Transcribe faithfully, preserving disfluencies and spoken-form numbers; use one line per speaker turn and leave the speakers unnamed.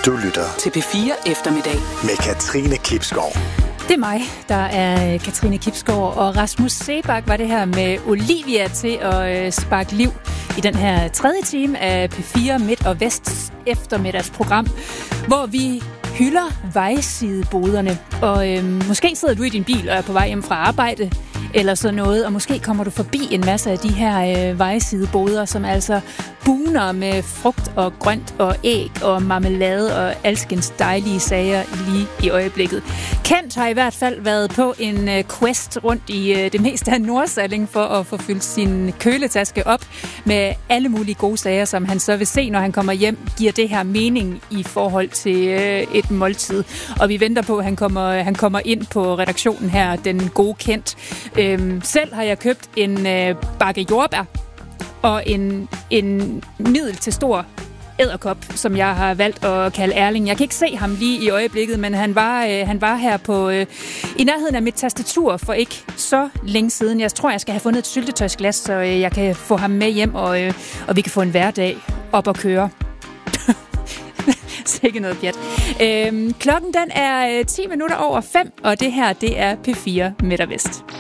Du lytter
til P fire Eftermiddag
med Katrine Kipskov.
Det er mig, der er Katrine Kipskov, og Rasmus Seebach var det her med Olivia til at sparke liv i den her tredje time af P fire Midt og Vests eftermiddagsprogram, hvor vi hylder vejsideboderne. Og øhm, måske sidder du i din bil og er på vej hjem fra arbejde, eller sådan noget, og måske kommer du forbi en masse af de her øh, vejsideboder, som altså buner med frugt og grønt og æg og marmelade og alskens dejlige sager lige i øjeblikket. Kent har i hvert fald været på en øh, quest rundt i øh, det meste af Nordsalling for at få fyldt sin køletaske op med alle mulige gode sager, som han så vil se, når han kommer hjem, giver det her mening i forhold til øh, et måltid. Og vi venter på, at han kommer, han kommer ind på redaktionen her, den gode Kent. Øhm, selv har jeg købt en øh, bakke jordbær og en, en middel til stor edderkop, som jeg har valgt at kalde Erling. Jeg kan ikke se ham lige i øjeblikket, men han var, øh, han var her på øh, i nærheden af mit tastatur for ikke så længe siden. Jeg tror, jeg skal have fundet et syltetøjsglas, så øh, jeg kan få ham med hjem, og, øh, og vi kan få en hverdag op at køre. Sikke noget pjat. Øhm, klokken den er ti minutter over fem, og det her, det er P fire Midt og Vest.